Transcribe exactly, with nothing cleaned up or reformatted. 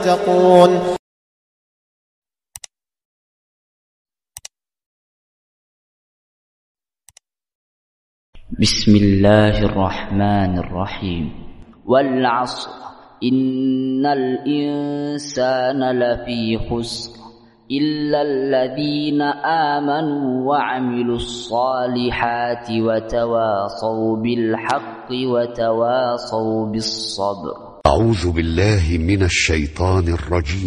يتقون. بسم الله الرحمن الرحيم. والعصر إن الإنسان لفي خسر إلا الذين آمنوا وعملوا الصالحات وتواصوا بالحق وتواصوا بالصبر. أعوذ بالله من الشيطان الرجيم.